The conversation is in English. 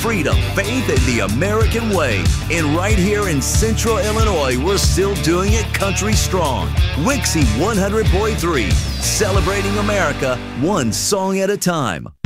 freedom, faith, and the American way. And right here in Central Illinois, we're still doing it country strong. Wixie 100.3, celebrating America one song at a time.